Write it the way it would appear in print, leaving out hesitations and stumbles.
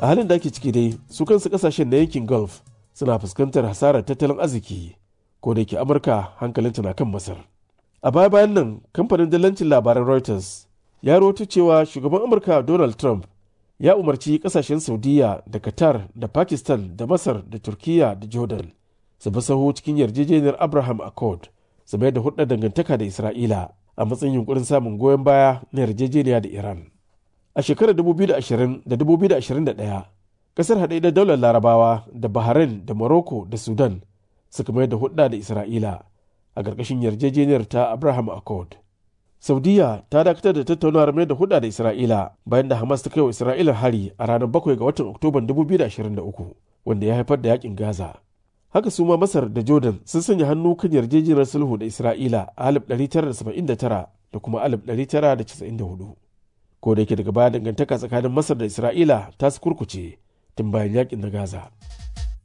A halin da ake ciki dai su kansu kasashen na yankin Gulf suna fuskantar hasarar tattalin arziki, ko da yake Amurka hankalinta na kan Masar. A baya-bayan nan kamfanin dillancin labaran Reuters ya rawaito cewa shugaban Amurka Donald Trump ya umarci kasashen Saudiya da Qatar da Pakistan da Masar da Turkiya da Jordan su bi sahu cikin yarjejeniyar Abraham Accord su mayar da hulɗar dangantaka da Isra'ila a matsayin yunkurin samun goyon baya na yarjejeniya da Iran. A shekarar 2020 da 2021, kasar haɗe da daular Larabawa da Bahrain da Morocco da Sudan suka mayar da hulɗa da Isra'ila a ƙarƙashin yarjejeniyar ta Abraham Accord. Saudiya ta dakatar da tattaunawar mayar da hulɗa da Isra'ila bayan da Hamas ta kai wa Isra'ila hari a ranar 7 ga watan Oktoban 2023, wanda ya haifar da yakin Gaza. Haka su ma Masar da Jordan sun sanya hannu kan yarjejeniyar sulhu da Isra'ila a 1979 da kuma 1994. Ko da yake daga baya dangantaka tsakanin Masar da Isra'ila ta su kurkuce tun bayan yakin na Gaza.